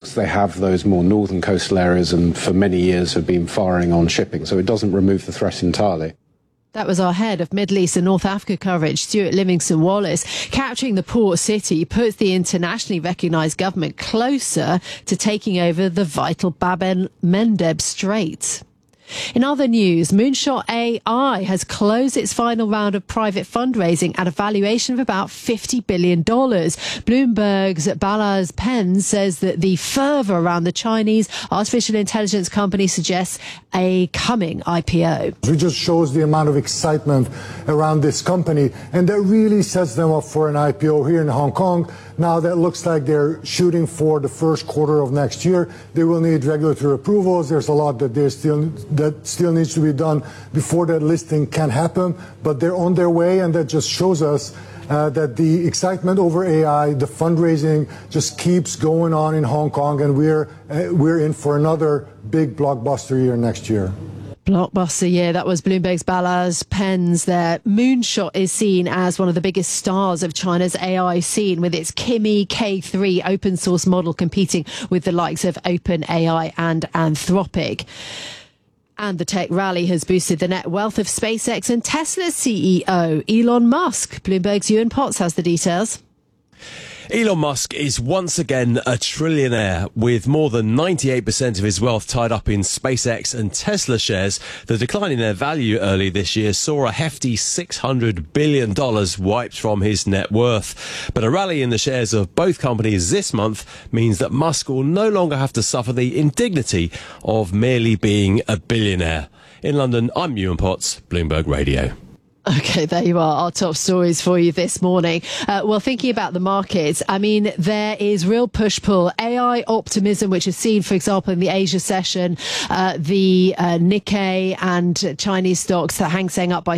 ports. They have those more northern coastal areas and for many years have been firing on shipping. So it doesn't remove the threat entirely. That was our head of Middle East and North Africa coverage, Stuart Livingston-Wallace. Capturing the port city puts the internationally recognised government closer to taking over the vital Bab el-Mandeb Strait. In other news, Moonshot AI has closed its final round of private fundraising at a valuation of about $50 billion. Bloomberg's Balazs Penn says that the fervour around the Chinese artificial intelligence company suggests a coming IPO. It just shows the amount of excitement around this company, and that really sets them up for an IPO here in Hong Kong. Now that looks like they're shooting for the first quarter of next year. They will need regulatory approvals. There's a lot that still needs to be done before that listing can happen, but they're on their way, and that just shows us that the excitement over AI, the fundraising just keeps going on in Hong Kong, and we're in for another big blockbuster year next year. Blockbuster year. That was Bloomberg's Balazs Penns there. Moonshot is seen as one of the biggest stars of China's AI scene, with its Kimi K3 open source model competing with the likes of OpenAI and Anthropic. And the tech rally has boosted the net wealth of SpaceX and Tesla's CEO, Elon Musk. Bloomberg's Ewan Potts has the details. Elon Musk is once again a trillionaire, with more than 98% of his wealth tied up in SpaceX and Tesla shares. The decline in their value early this year saw a hefty $600 billion wiped from his net worth. But a rally in the shares of both companies this month means that Musk will no longer have to suffer the indignity of merely being a billionaire. In London, I'm Ewan Potts, Bloomberg Radio. Okay, there you are, our top stories for you this morning. Well, thinking about the markets, I mean, there is real push-pull. AI optimism, which is seen, for example, in the Asia session, the Nikkei and Chinese stocks, the Hang Seng up by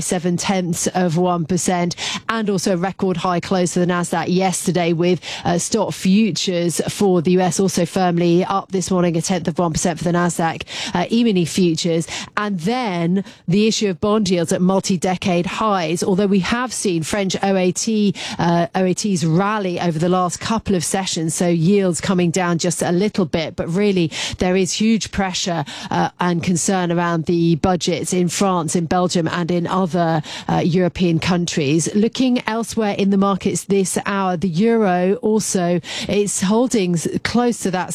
0.7%, and also a record high close for the Nasdaq yesterday, with stock futures for the US also firmly up this morning, 0.1% for the Nasdaq E-mini futures. And then the issue of bond yields at multi-decade highs, although we have seen French OATs rally over the last couple of sessions, so yields coming down just a little bit, but really there is huge pressure and concern around the budgets in France, in Belgium and in other European countries. Looking elsewhere in the markets this hour, the euro also, it's holding close to that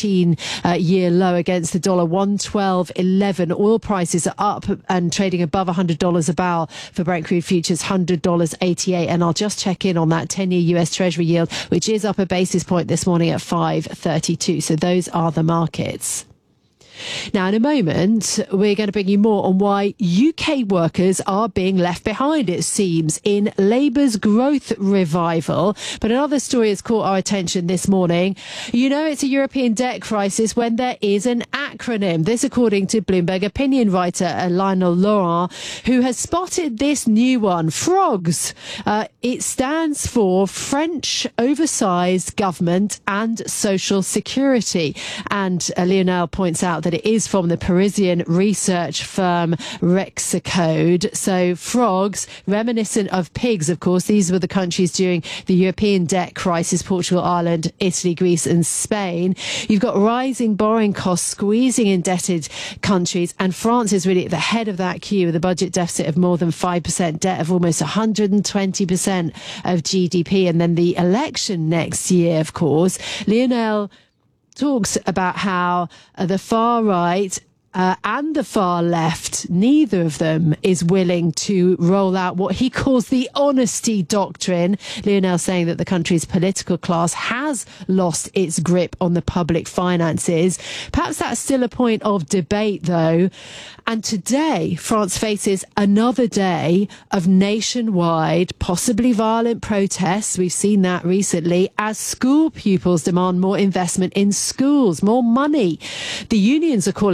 17-year low against the dollar, 112.11. Oil prices are up and trading above $100 a barrel for Brent crude futures, $100.88. And I'll just check in on that 10-year US Treasury yield, which is up a basis point this morning at 5.32. So those are the markets. Now, in a moment, we're going to bring you more on why UK workers are being left behind, it seems, in Labour's growth revival. But another story has caught our attention this morning. You know, it's a European debt crisis when there is an acronym. This, according to Bloomberg opinion writer Lionel Laurent, who has spotted this new one, FROGS. It stands for French Oversized Government and Social Security. And Lionel points out that it is from the Parisian research firm Rexicode. So frogs, reminiscent of pigs, of course. These were the countries during the European debt crisis: Portugal, Ireland, Italy, Greece and Spain. You've got rising borrowing costs squeezing indebted countries, and France is really at the head of that queue with a budget deficit of more than 5%, debt of almost 120% of GDP. And then the election next year, of course. Lionel talks about how the far right and the far left, neither of them is willing to roll out what he calls the honesty doctrine. Lionel saying that the country's political class has lost its grip on the public finances. Perhaps that's still a point of debate, though. And today, France faces another day of nationwide, possibly violent protests. We've seen that recently as school pupils demand more investment in schools, more money. The unions are calling for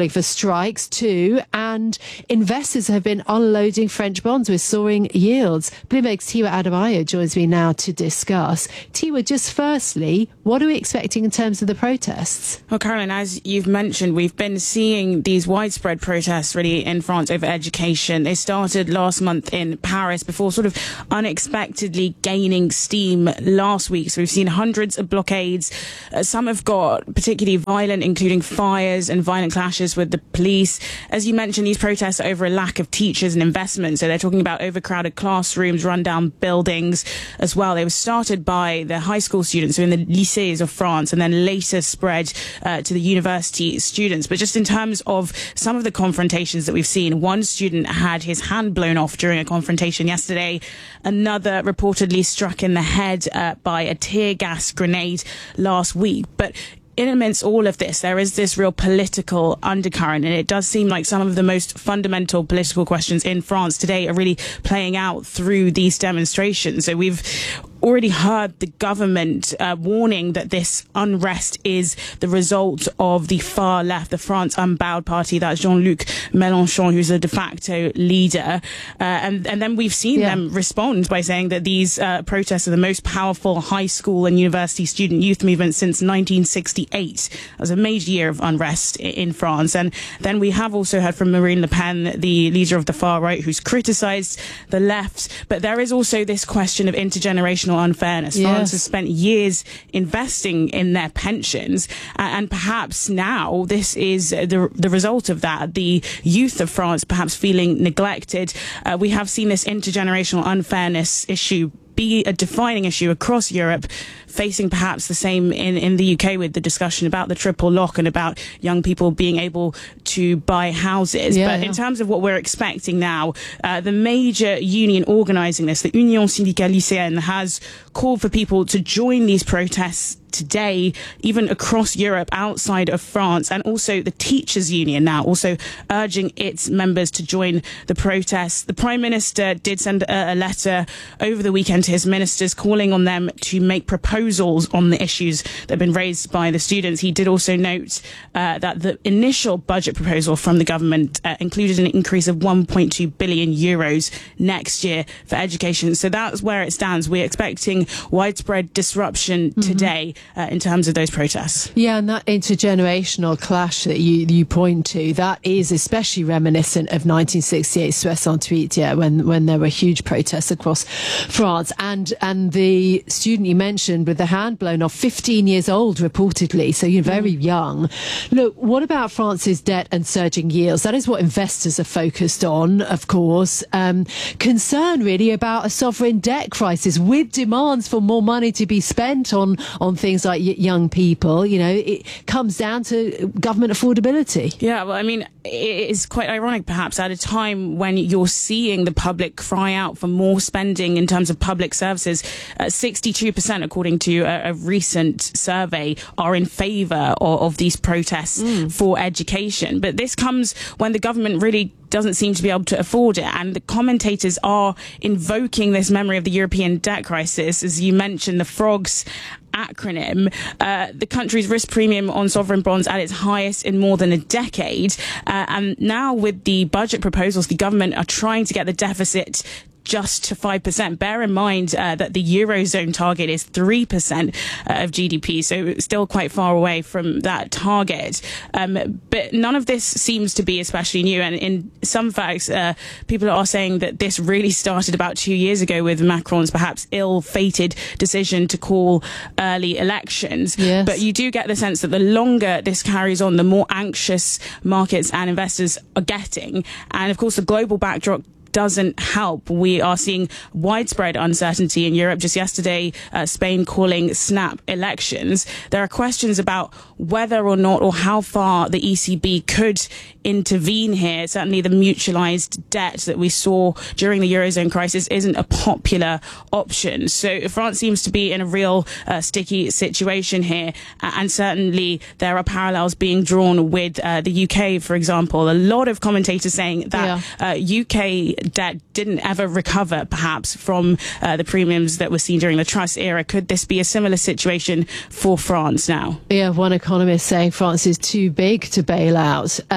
strikes too, and investors have been unloading French bonds with soaring yields. Bloomberg's Tiwa Adebayo joins me now to discuss. Tiwa, just firstly, what are we expecting in terms of the protests? Well, Caroline, as you've mentioned, we've been seeing these widespread protests really in France over education. They started last month in Paris before sort of unexpectedly gaining steam last week. So we've seen hundreds of blockades. Some have got particularly violent, including fires and violent clashes with the police. As you mentioned, these protests are over a lack of teachers and investment. So they're talking about overcrowded classrooms, rundown buildings as well. They were started by the high school students, so in the lycées of France, and then later spread to the university students. But just in terms of some of the confrontations that we've seen, one student had his hand blown off during a confrontation yesterday. Another reportedly struck in the head by a tear gas grenade last week. But in amidst all of this, there is this real political undercurrent, and it does seem like some of the most fundamental political questions in France today are really playing out through these demonstrations. So we've already heard the government warning that this unrest is the result of the far left, the France Unbowed Party. That's Jean-Luc Mélenchon, who's a de facto leader. And then we've seen them respond by saying that these protests are the most powerful high school and university student youth movement since 1968. That was a major year of unrest in France. And then we have also heard from Marine Le Pen, the leader of the far right, who's criticised the left. But there is also this question of intergenerational unfairness. Yes. France has spent years investing in their pensions, and perhaps now this is the result of that. The youth of France perhaps feeling neglected. We have seen this intergenerational unfairness issue be a defining issue across Europe, facing perhaps the same in the UK with the discussion about the triple lock and about young people being able to buy houses. But in terms of what we're expecting now, the major union organising this, the Union Syndicale Lycéenne, has called for people to join these protests today, even across Europe, outside of France, and also the Teachers Union now also urging its members to join the protests. The Prime Minister did send a letter over the weekend to his ministers calling on them to make proposals on the issues that have been raised by the students. He did also note that the initial budget proposal from the government included an increase of 1.2 billion euros next year for education. So that's where it stands. We're expecting widespread disruption today in terms of those protests. Yeah, and that intergenerational clash that you point to, that is especially reminiscent of 1968 68, when there were huge protests across France. And the student you mentioned with the hand blown off, 15 years old reportedly, so you're very young. Look, what about France's debt and surging yields? That is what investors are focused on, of course. Concern really about a sovereign debt crisis with demands for more money to be spent on things like young people. You know, it comes down to government affordability. Yeah, well, I mean, it is quite ironic perhaps at a time when you're seeing the public cry out for more spending in terms of public services. 62%, according to a recent survey, are in favour of these protests for education. But this comes when the government really doesn't seem to be able to afford it, and the commentators are invoking this memory of the European debt crisis. As you mentioned, the FROGS acronym, the country's risk premium on sovereign bonds at its highest in more than a decade, and now with the budget proposals, the government are trying to get the deficit just to 5%. Bear in mind that the Eurozone target is 3% of GDP, so still quite far away from that target. But none of this seems to be especially new, and in some facts, people are saying that this really started about 2 years ago with Macron's perhaps ill-fated decision to call early elections. Yes. But you do get the sense that the longer this carries on, the more anxious markets and investors are getting. And of course, the global backdrop doesn't help. We are seeing widespread uncertainty in Europe. Just yesterday, Spain calling snap elections. There are questions about whether or not or how far the ECB could intervene here. Certainly the mutualised debt that we saw during the Eurozone crisis isn't a popular option. So France seems to be in a real sticky situation here. And certainly there are parallels being drawn with the UK, for example. A lot of commentators saying that UK debt didn't ever recover, perhaps, from the premiums that were seen during the Truss era. Could this be a similar situation for France now? Yeah, one economist saying France is too big to bail out.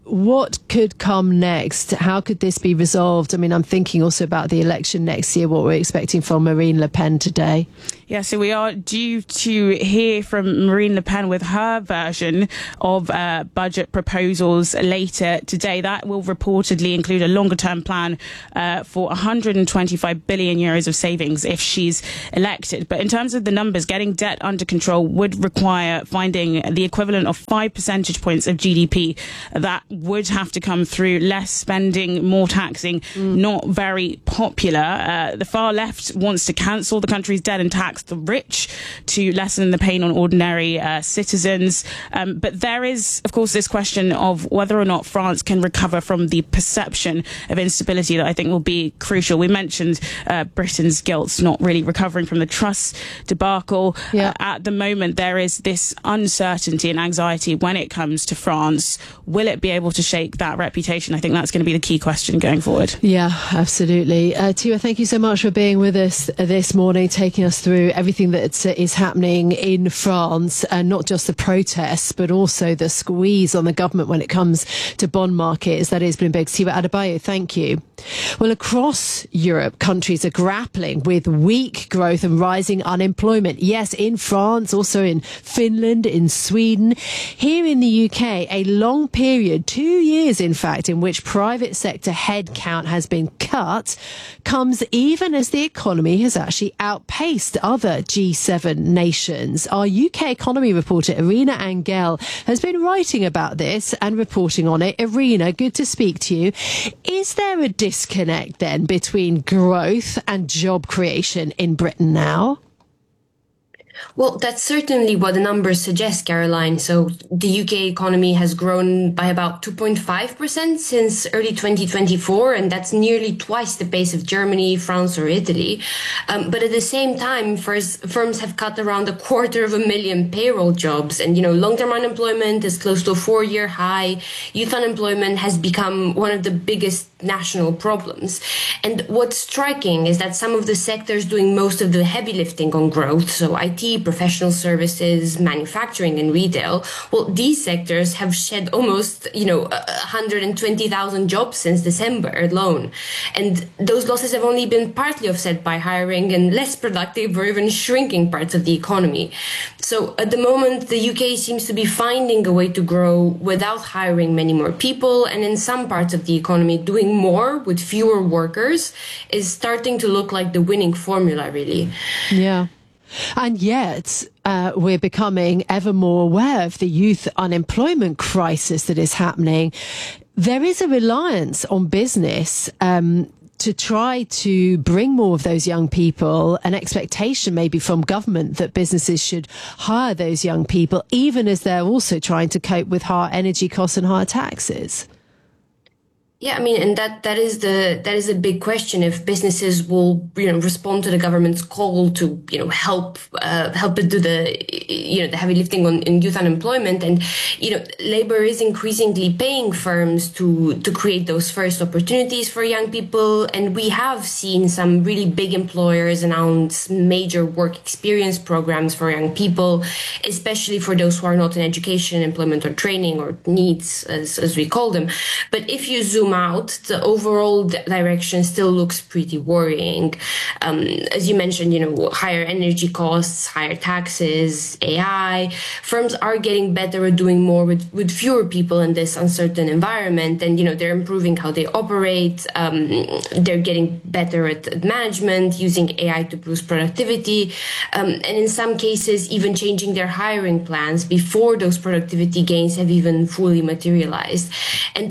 what could come next? How could this be resolved? I mean, I'm thinking also about the election next year, what we're expecting from Marine Le Pen today. Yeah, so we are due to hear from Marine Le Pen with her version of budget proposals later today. That will reportedly include a longer-term plan for 125 billion euros of savings if she's elected. But in terms of the numbers, getting debt under control would require finding the equivalent of 5 percentage points of GDP. That would have to come through less spending, more taxing, not very popular. The far left wants to cancel the country's debt and tax the rich to lessen the pain on ordinary citizens. But there is, of course, this question of whether or not France can recover from the perception of instability that I think will be crucial. We mentioned Britain's guilt not really recovering from the Truss debacle. Yeah. At the moment, there is this uncertainty and anxiety when it comes to France. Will it be able to shake that reputation? I think that's going to be the key question going forward. Yeah, absolutely. Tua, thank you so much for being with us this morning, taking us through everything that is happening in France, and not just the protests, but also the squeeze on the government when it comes to bond markets. That is Bloomberg's Tua Adebayo. Thank you. Well, across Europe, countries are grappling with weak growth and rising unemployment. Yes, in France, also in Finland, in Sweden. Here in the UK, a long period, 2 years in fact, in which private sector headcount has been cut, comes even as the economy has actually outpaced other G7 nations. Our UK economy reporter, Irina Angel, has been writing about this and reporting on it. Irina, good to speak to you. Is there a disconnect then between growth and job creation in Britain now? Well, that's certainly what the numbers suggest, Caroline. So the UK economy has grown by about 2.5% since early 2024, and that's nearly twice the pace of Germany, France, or Italy. But at the same time, firms have cut around 250,000 payroll jobs, and long-term unemployment is close to a 4-year high. Youth unemployment has become one of the biggest national problems. And what's striking is that some of the sectors doing most of the heavy lifting on growth, so IT, professional services, manufacturing and retail, well, these sectors have shed almost, 120,000 jobs since December alone. And those losses have only been partly offset by hiring and less productive or even shrinking parts of the economy. So at the moment, the UK seems to be finding a way to grow without hiring many more people. And in some parts of the economy, doing more with fewer workers is starting to look like the winning formula, really. Yeah. And yet, we're becoming ever more aware of the youth unemployment crisis that is happening. There is a reliance on business to try to bring more of those young people, an expectation maybe from government that businesses should hire those young people, even as they're also trying to cope with higher energy costs and higher taxes. Yeah, I mean, and that is a big question. If businesses will, respond to the government's call to, help it do the heavy lifting in youth unemployment, and labor is increasingly paying firms to create those first opportunities for young people, and we have seen some really big employers announce major work experience programs for young people, especially for those who are not in education, employment, or training, or needs, as we call them. But if you zoom out, the overall direction still looks pretty worrying. As you mentioned, higher energy costs, higher taxes, AI. Firms are getting better at doing more with fewer people in this uncertain environment. And, they're improving how they operate. They're getting better at management, using AI to boost productivity. And in some cases, even changing their hiring plans before those productivity gains have even fully materialized. And,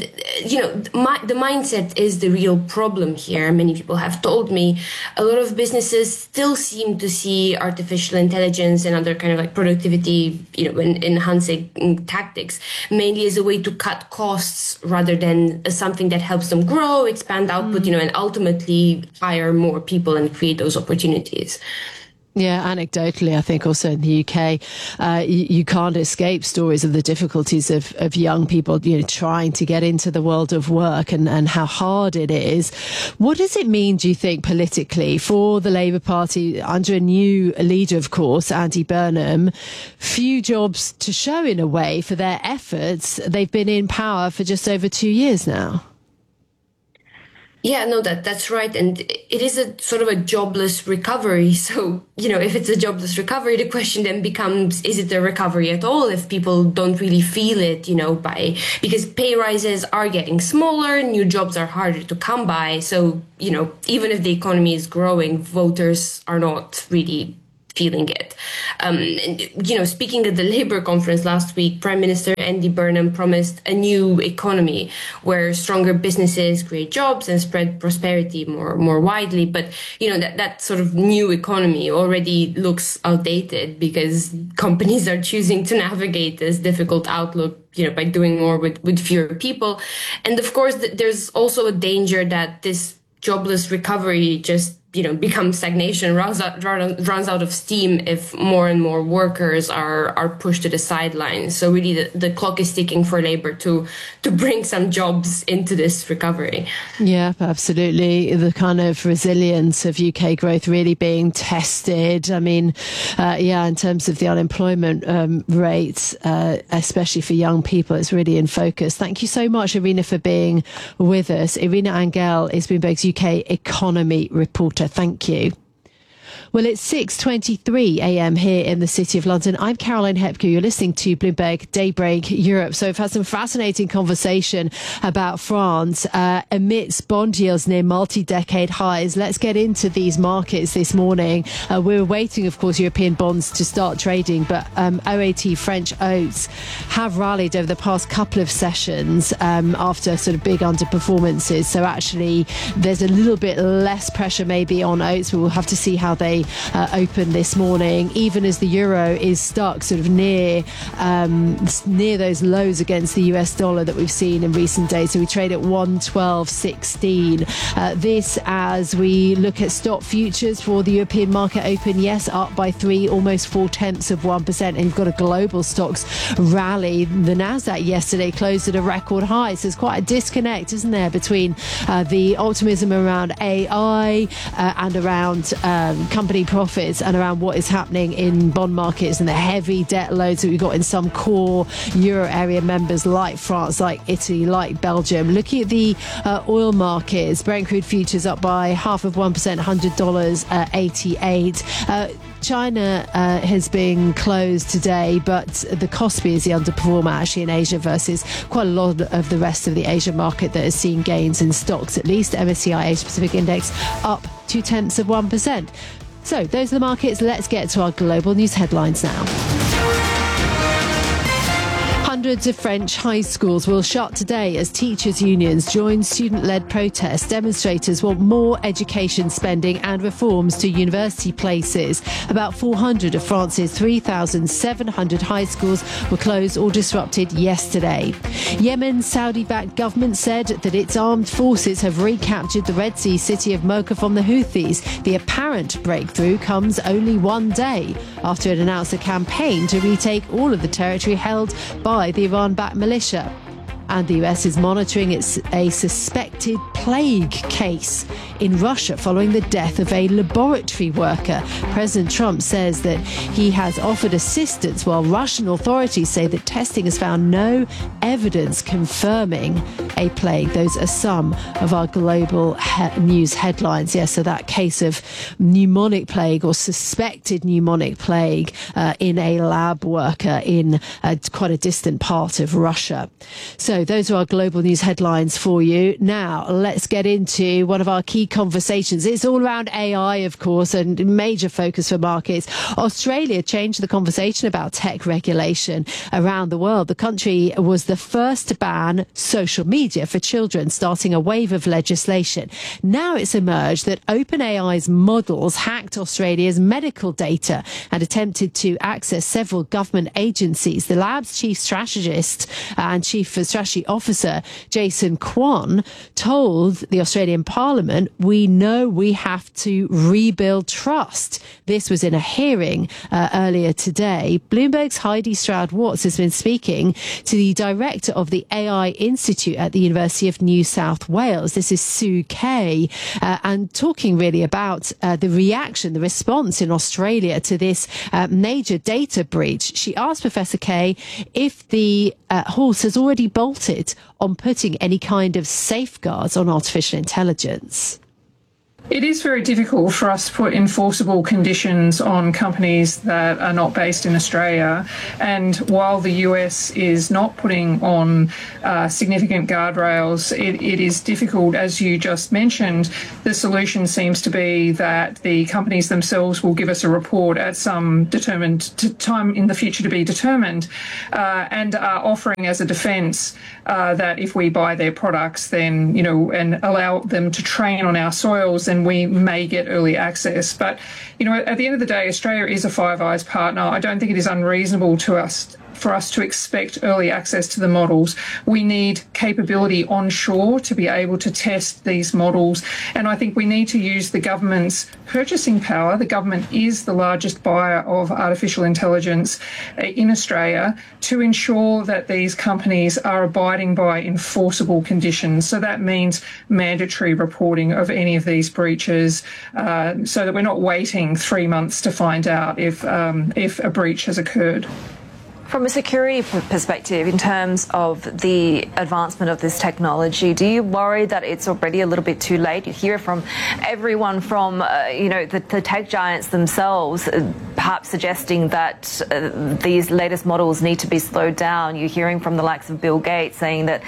the mindset is the real problem here. Many people have told me a lot of businesses still seem to see artificial intelligence and other kind of like productivity, enhancing tactics mainly as a way to cut costs rather than as something that helps them grow, expand output, and ultimately hire more people and create those opportunities. Yeah, anecdotally, I think also in the UK, you can't escape stories of the difficulties of young people, trying to get into the world of work and how hard it is. What does it mean, do you think, politically for the Labour Party under a new leader, of course, Andy Burnham? Few jobs to show in a way for their efforts. They've been in power for just over 2 years now. Yeah, no, that's right. And it is a sort of a jobless recovery. So, if it's a jobless recovery, the question then becomes, is it a recovery at all if people don't really feel it, because pay rises are getting smaller, new jobs are harder to come by. So, even if the economy is growing, voters are not really feeling it. Speaking at the Labour conference last week, Prime Minister Andy Burnham promised a new economy where stronger businesses create jobs and spread prosperity more widely. But, that sort of new economy already looks outdated because companies are choosing to navigate this difficult outlook by doing more with fewer people. And of course, there's also a danger that this jobless recovery just becomes stagnation, runs out of steam if more and more workers are pushed to the sidelines. So really the clock is ticking for Labour to bring some jobs into this recovery. Yeah, absolutely. The kind of resilience of UK growth really being tested. I mean, in terms of the unemployment rates, especially for young people, it's really in focus. Thank you so much, Irina, for being with us. Irina Angel is Bloomberg's UK economy reporter. Thank you. Well, it's 6:23 a.m. here in the City of London. I'm Caroline Hepker. You're listening to Bloomberg Daybreak Europe. So we've had some fascinating conversation about France amidst bond yields near multi-decade highs. Let's get into these markets this morning. We're waiting, of course, European bonds to start trading, but OAT French oats have rallied over the past couple of sessions after sort of big underperformances. So actually, there's a little bit less pressure maybe on oats, but we'll have to see how they open this morning, even as the euro is stuck sort of near those lows against the US dollar that we've seen in recent days. So we trade at 112.16. This as we look at stock futures for the European market open, yes, up by 3, almost 0.4%. And you've got a global stocks rally. The Nasdaq yesterday closed at a record high. So there's quite a disconnect, isn't there, between the optimism around AI and around company profits and around what is happening in bond markets and the heavy debt loads that we've got in some core euro area members like France, like Italy, like Belgium. Looking at the oil markets, Brent crude futures up by 0.5%, $100.88. China has been closed today, but the Kospi is the underperformer actually in Asia versus quite a lot of the rest of the Asia market that has seen gains in stocks. At least MSCI Asia Pacific Index up 0.2%. So those are the markets. Let's get to our global news headlines now. Hundreds of French high schools will shut today as teachers' unions join student-led protests. Demonstrators want more education spending and reforms to university places. About 400 of France's 3,700 high schools were closed or disrupted yesterday. Yemen's Saudi-backed government said that its armed forces have recaptured the Red Sea city of Mocha from the Houthis. The apparent breakthrough comes only one day after it announced a campaign to retake all of the territory held by the Iran-backed militia. And the US is monitoring a suspected plague case in Russia following the death of a laboratory worker. President Trump says that he has offered assistance while Russian authorities say that testing has found no evidence confirming a plague. Those are some of our global news headlines. Yes, so that case of pneumonic plague or suspected pneumonic plague in a lab worker in quite a distant part of Russia. So those are our global news headlines for you. Now, let's get into one of our key conversations. It's all around AI, of course, and major focus for markets. Australia changed the conversation about tech regulation around the world. The country was the first to ban social media for children, starting a wave of legislation. Now it's emerged that OpenAI's models hacked Australia's medical data and attempted to access several government agencies. The lab's chief strategist and chief strategy Strategy Officer Jason Kwan told the Australian Parliament, we know we have to rebuild trust. This was in a hearing earlier today. Bloomberg's Heidi Stroud-Watts has been speaking to the director of the AI Institute at the University of New South Wales. This is Sue Kay, and talking really about the reaction, the response in Australia to this major data breach. She asked Professor Kay if the horse has already bolted on putting any kind of safeguards on artificial intelligence. It is very difficult for us to put enforceable conditions on companies that are not based in Australia. And while the US is not putting on significant guardrails, it is difficult, as you just mentioned. The solution seems to be that the companies themselves will give us a report at some determined time in the future to be determined, and are offering as a defence that if we buy their products, then, and allow them to train on our soils, then we may get early access. But, at the end of the day, Australia is a Five Eyes partner. I don't think it is unreasonable for us to expect early access to the models. We need capability onshore to be able to test these models. And I think we need to use the government's purchasing power. The government is the largest buyer of artificial intelligence in Australia to ensure that these companies are abiding by enforceable conditions. So that means mandatory reporting of any of these breaches, so that we're not waiting 3 months to find out if a breach has occurred. From a security perspective, in terms of the advancement of this technology, do you worry that it's already a little bit too late? You hear from everyone from, the tech giants themselves, perhaps suggesting that these latest models need to be slowed down. You're hearing from the likes of Bill Gates saying that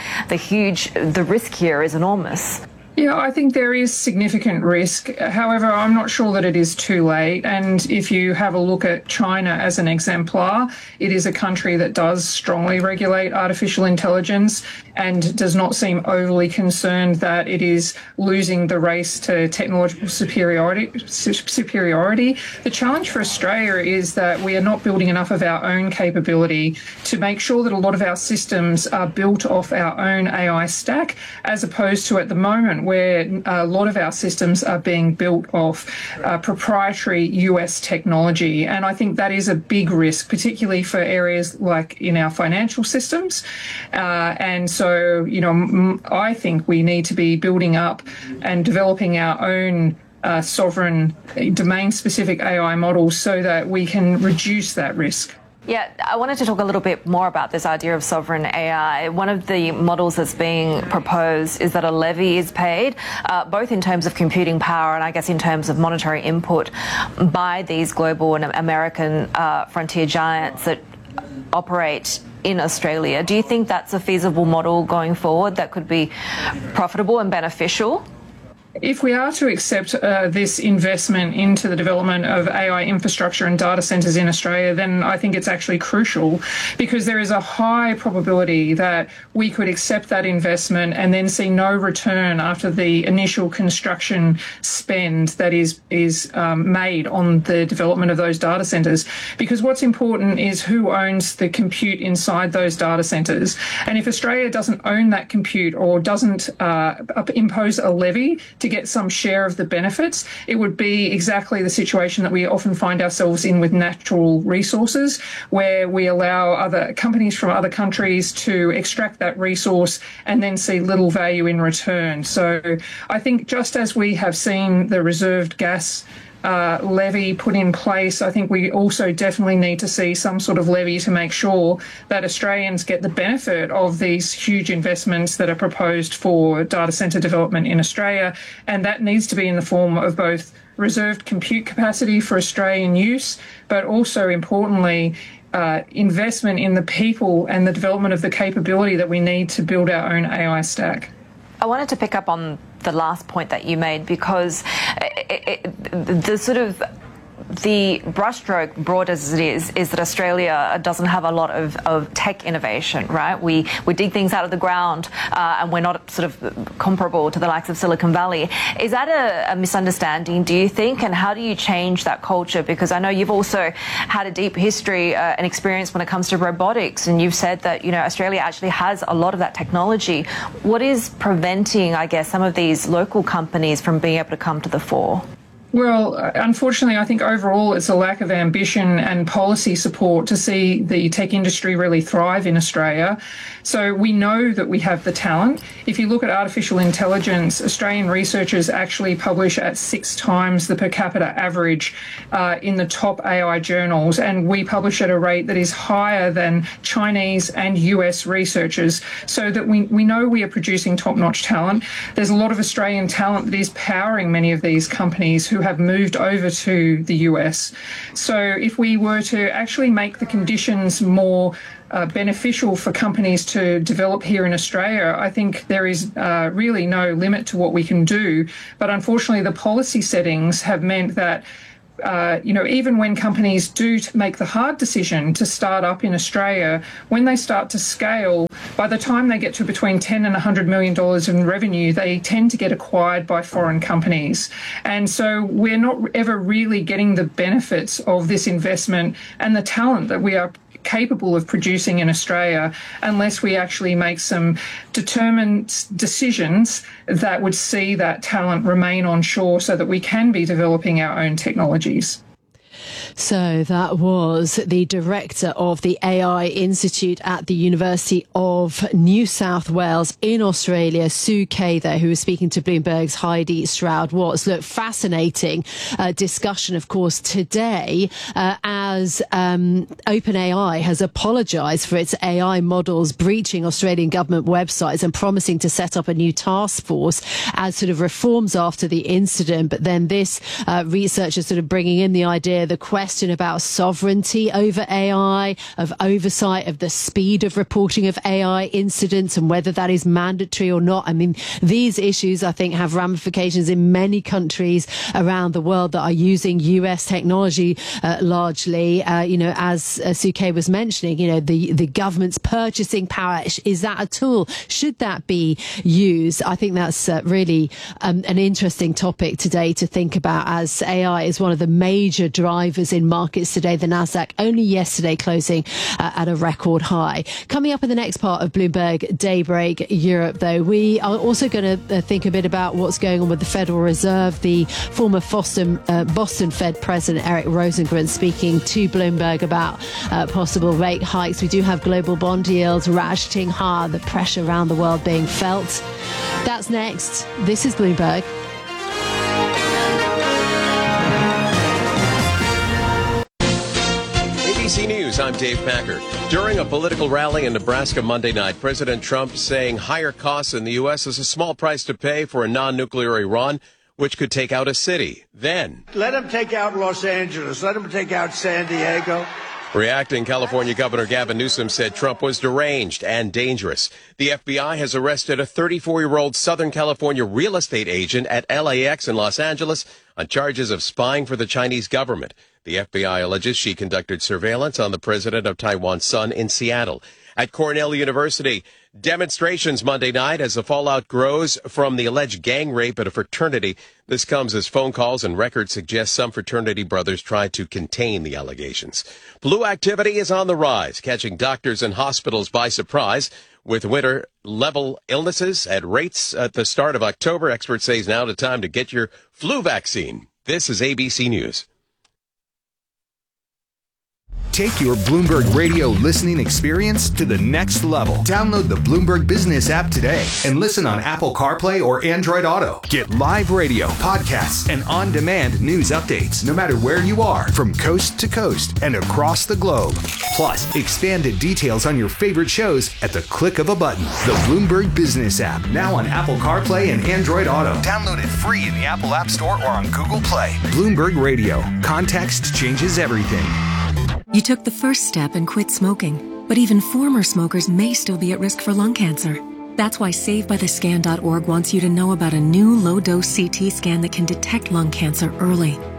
the risk here is enormous. Yeah, I think there is significant risk. However, I'm not sure that it is too late. And if you have a look at China as an exemplar, it is a country that does strongly regulate artificial intelligence and does not seem overly concerned that it is losing the race to technological superiority. The challenge for Australia is that we are not building enough of our own capability to make sure that a lot of our systems are built off our own AI stack, as opposed to at the moment where a lot of our systems are being built off proprietary US technology. And I think that is a big risk, particularly for areas like in our financial systems. And so, I think we need to be building up and developing our own sovereign domain-specific AI models so that we can reduce that risk. Yeah, I wanted to talk a little bit more about this idea of sovereign AI. One of the models that's being proposed is that a levy is paid, both in terms of computing power and I guess in terms of monetary input by these global and American frontier giants that operate in Australia. Do you think that's a feasible model going forward that could be profitable and beneficial? If we are to accept this investment into the development of AI infrastructure and data centres in Australia, then I think it's actually crucial, because there is a high probability that we could accept that investment and then see no return after the initial construction spend that is made on the development of those data centres. Because what's important is who owns the compute inside those data centres. And if Australia doesn't own that compute or doesn't impose a levy to get some share of the benefits, it would be exactly the situation that we often find ourselves in with natural resources, where we allow other companies from other countries to extract that resource and then see little value in return. So I think just as we have seen the reserved gas levy put in place, I think we also definitely need to see some sort of levy to make sure that Australians get the benefit of these huge investments that are proposed for data centre development in Australia. And that needs to be in the form of both reserved compute capacity for Australian use, but also importantly, investment in the people and the development of the capability that we need to build our own AI stack. I wanted to pick up on the last point that you made, because the sort of the brushstroke, broad as it is that Australia doesn't have a lot of tech innovation, right? We dig things out of the ground and we're not sort of comparable to the likes of Silicon Valley. Is that a misunderstanding, do you think? And how do you change that culture? Because I know you've also had a deep history and experience when it comes to robotics, and you've said that, you know, Australia actually has a lot of that technology. What is preventing, I guess, some of these local companies from being able to come to the fore? Well, unfortunately, I think overall it's a lack of ambition and policy support to see the tech industry really thrive in Australia. So we know that we have the talent. If you look at artificial intelligence, Australian researchers actually publish at 6 times the per capita average in the top AI journals, and we publish at a rate that is higher than Chinese and US researchers, so that we know we are producing top-notch talent. There's a lot of Australian talent that is powering many of these companies who have moved over to the US. So if we were to actually make the conditions more beneficial for companies to develop here in Australia, I think there is really no limit to what we can do. But unfortunately, the policy settings have meant that even when companies do make the hard decision to start up in Australia, when they start to scale, by the time they get to between $10 and $100 million in revenue, they tend to get acquired by foreign companies. And so we're not ever really getting the benefits of this investment and the talent that we are capable of producing in Australia unless we actually make some determined decisions that would see that talent remain onshore so that we can be developing our own technologies. So that was the director of the AI Institute at the University of New South Wales in Australia, Sue Kay, there, who was speaking to Bloomberg's Heidi Stroud-Watts. Look, fascinating discussion, of course, today as OpenAI has apologised for its AI models breaching Australian government websites and promising to set up a new task force as sort of reforms after the incident. But then this research is sort of bringing in the idea, the question about sovereignty over AI, of oversight of the speed of reporting of AI incidents and whether that is mandatory or not. I mean, these issues, I think, have ramifications in many countries around the world that are using US technology largely. As Suke was mentioning, the government's purchasing power, is that a tool? Should that be used? I think that's really an interesting topic today to think about, as AI is one of the major drivers in markets today. The Nasdaq only yesterday closing at a record high. Coming up in the next part of Bloomberg Daybreak Europe, though, we are also going to think a bit about what's going on with the Federal Reserve. The former Boston Fed President Eric Rosengren speaking to Bloomberg about possible rate hikes. We do have global bond yields ratcheting higher, the pressure around the world being felt. That's next. This is Bloomberg. ABC News, I'm Dave Packer. During a political rally in Nebraska Monday night, President Trump saying higher costs in the U.S. is a small price to pay for a non-nuclear Iran, which could take out a city. Then, let them take out Los Angeles. Let them take out San Diego. Reacting, California Governor Gavin Newsom said Trump was deranged and dangerous. The FBI has arrested a 34-year-old Southern California real estate agent at LAX in Los Angeles on charges of spying for the Chinese government. The FBI alleges she conducted surveillance on the president of Taiwan's son in Seattle. At Cornell University, demonstrations Monday night as the fallout grows from the alleged gang rape at a fraternity. This comes as phone calls and records suggest some fraternity brothers tried to contain the allegations. Flu activity is on the rise, catching doctors and hospitals by surprise. With winter-level illnesses at rates at the start of October, experts say it's now the time to get your flu vaccine. This is ABC News. Take your Bloomberg Radio listening experience to the next level. Download the Bloomberg Business app today and listen on Apple CarPlay or Android Auto. Get live radio, podcasts, and on-demand news updates no matter where you are, from coast to coast and across the globe. Plus, expanded details on your favorite shows at the click of a button. The Bloomberg Business app, now on Apple CarPlay and Android Auto. Download it free in the Apple App Store or on Google Play. Bloomberg Radio. Context changes everything. You took the first step and quit smoking, but even former smokers may still be at risk for lung cancer. That's why SaveByTheScan.org wants you to know about a new low-dose CT scan that can detect lung cancer early.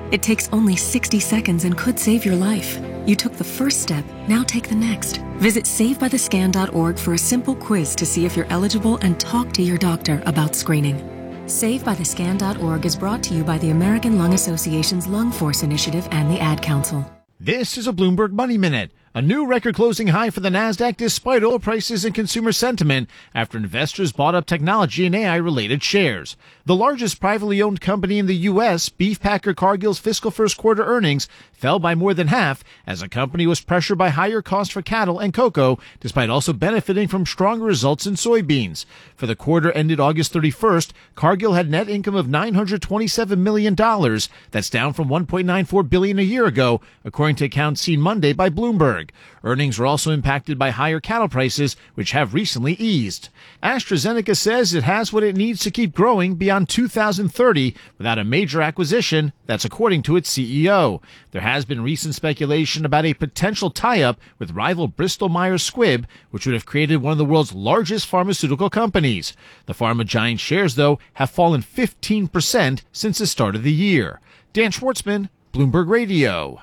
It takes only 60 seconds and could save your life. You took the first step, now take the next. Visit SaveByTheScan.org for a simple quiz to see if you're eligible and talk to your doctor about screening. SaveByTheScan.org is brought to you by the American Lung Association's Lung Force Initiative and the Ad Council. This is a Bloomberg Money Minute. A new record-closing high for the Nasdaq despite oil prices and consumer sentiment after investors bought up technology and AI-related shares. The largest privately owned company in the U.S., Beef Packer Cargill's fiscal first quarter earnings fell by more than half as the company was pressured by higher costs for cattle and cocoa, despite also benefiting from stronger results in soybeans. For the quarter ended August 31st, Cargill had net income of $927 million. That's down from $1.94 billion a year ago, according to accounts seen Monday by Bloomberg. Earnings were also impacted by higher cattle prices, which have recently eased. AstraZeneca says it has what it needs to keep growing beyond 2030 without a major acquisition. That's according to its CEO. There has been recent speculation about a potential tie-up with rival Bristol-Myers Squibb, which would have created one of the world's largest pharmaceutical companies. The pharma giant shares, though, have fallen 15% since the start of the year. Dan Schwartzman, Bloomberg Radio.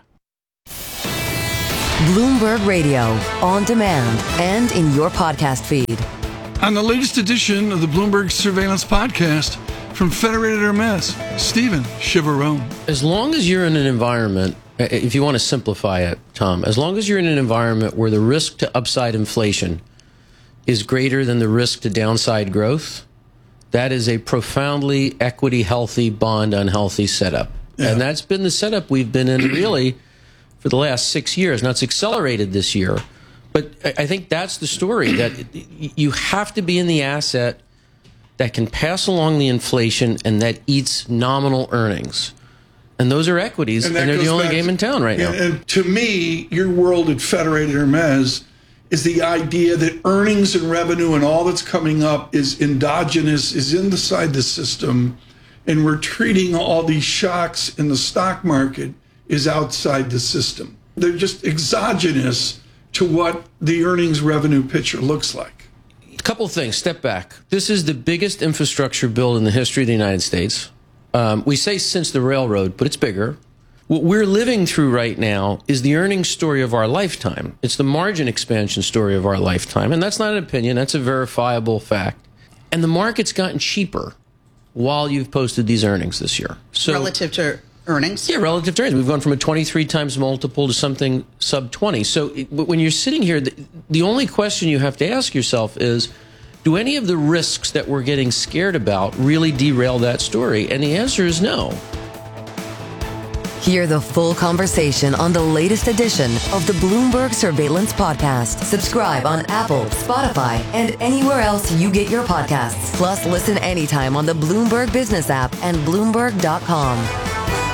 Bloomberg Radio, on demand and in your podcast feed. On the latest edition of the Bloomberg Surveillance Podcast from Federated Hermes, Stephen Chivarone. As long as you're in an environment, if you want to simplify it, Tom, as long as you're in an environment where the risk to upside inflation is greater than the risk to downside growth, that is a profoundly equity healthy, bond unhealthy setup. Yeah. And that's been the setup we've been in really for the last 6 years. Now, it's accelerated this year, but I think that's the story, that you have to be in the asset that can pass along the inflation and that eats nominal earnings. And those are equities, and they're the only game in town right now. And to me, your world at Federated Hermes is the idea that earnings and revenue and all that's coming up is endogenous, is inside the system, and we're treating all these shocks in the stock market is outside the system. They're just exogenous to what the earnings revenue picture looks like. A couple of things. Step back. This is the biggest infrastructure bill in the history of the United States. We say since the railroad, but it's bigger. What we're living through right now is the earnings story of our lifetime. It's the margin expansion story of our lifetime. And that's not an opinion. That's a verifiable fact. And the market's gotten cheaper while you've posted these earnings this year. So, relative to earnings? Yeah, relative to earnings. We've gone from a 23 times multiple to something sub 20. So when you're sitting here, the only question you have to ask yourself is, do any of the risks that we're getting scared about really derail that story? And the answer is no. Hear the full conversation on the latest edition of the Bloomberg Surveillance Podcast. Subscribe on Apple, Spotify, and anywhere else you get your podcasts. Plus, listen anytime on the Bloomberg Business app and Bloomberg.com.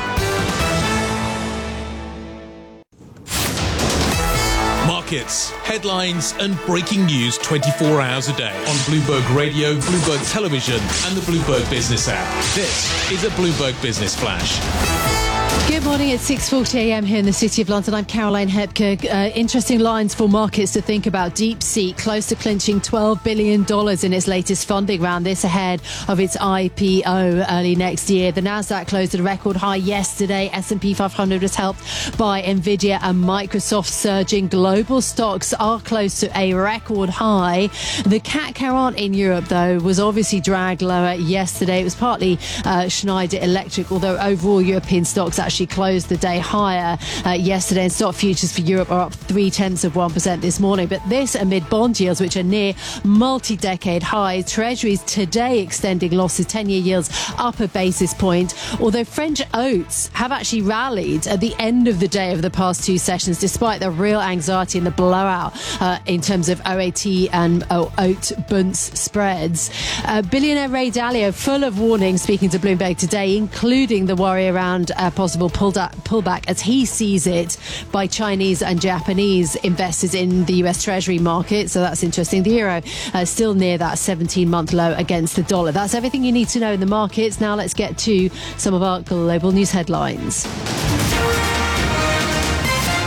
Markets, headlines, and breaking news 24 hours a day on Bloomberg Radio, Bloomberg Television, and the Bloomberg Business app. This is a Bloomberg Business Flash. Good morning. It's 6:40 a.m. here in the City of London. I'm Caroline Hepker. Interesting lines for markets to think about. DeepSeek close to clinching $12 billion in its latest funding round. This ahead of its IPO early next year. The Nasdaq closed at a record high yesterday. S&P 500 was helped by Nvidia and Microsoft surging. Global stocks are close to a record high. The CAC 40 in Europe, though, was obviously dragged lower yesterday. It was partly Schneider Electric, although overall European stocks actually closed the day higher yesterday, and stock futures for Europe are up 0.3% this morning. But this amid bond yields which are near multi-decade highs. Treasuries today extending losses, 10-year yields up a basis point, although French oats have actually rallied at the end of the day over the past two sessions, despite the real anxiety and the blowout in terms of OAT and oat bunts spreads. Billionaire Ray Dalio full of warnings, speaking to Bloomberg today, including the worry around possible pullback, as he sees it, by Chinese and Japanese investors in the US Treasury market. So that's interesting. The euro still near that 17-month low against the dollar. That's everything you need to know in the markets. Now let's get to some of our global news headlines.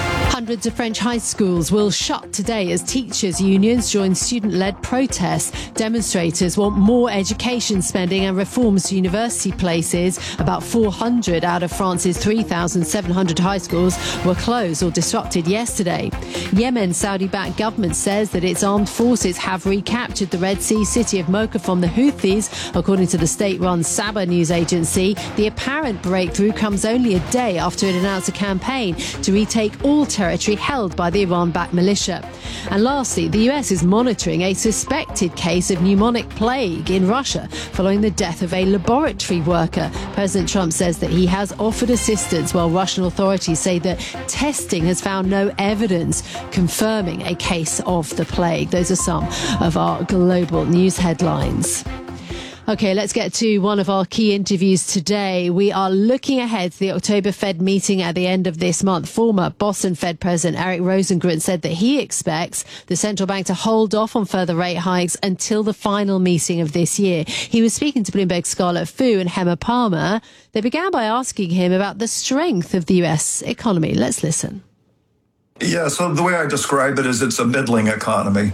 Hundreds of French high schools will shut today as teachers' unions join student-led protests. Demonstrators want more education spending and reforms to university places. About 400 out of France's 3,700 high schools were closed or disrupted yesterday. Yemen's Saudi-backed government says that its armed forces have recaptured the Red Sea city of Mocha from the Houthis. According to the state-run Sabah news agency, the apparent breakthrough comes only a day after it announced a campaign to retake all territory held by the Iran-backed militia. And lastly, the US is monitoring a suspected case of pneumonic plague in Russia following the death of a laboratory worker. President Trump says that he has offered assistance, while Russian authorities say that testing has found no evidence confirming a case of the plague. Those are some of our global news headlines. OK, let's get to one of our key interviews today. We are looking ahead to the October Fed meeting at the end of this month. Former Boston Fed President Eric Rosengren said that he expects the central bank to hold off on further rate hikes until the final meeting of this year. He was speaking to Bloomberg's Scarlett Fu and Hema Palmer. They began by asking him about the strength of the US economy. Let's listen. Yeah, so the way I describe it is it's a middling economy.